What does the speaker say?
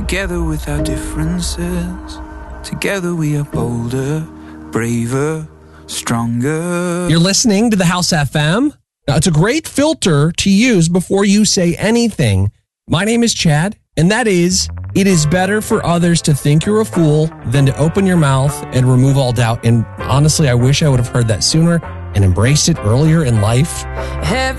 Together with our differences, together we are bolder, braver, stronger. You're listening to the House FM. Now, it's a great filter to use before you say anything. My name is Chad, and that is, it is better for others to think you're a fool than to open your mouth and remove all doubt. And honestly, I wish I would have heard that sooner and embraced it earlier in life.